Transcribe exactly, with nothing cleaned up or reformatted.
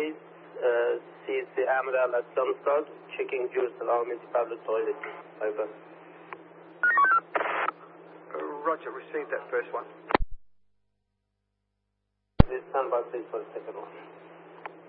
Airways, uh, C C Amiral at Darmstadt, checking juice alarm in the public toilet. Over. Uh, roger, received that first one. Please stand by, please, for the second one.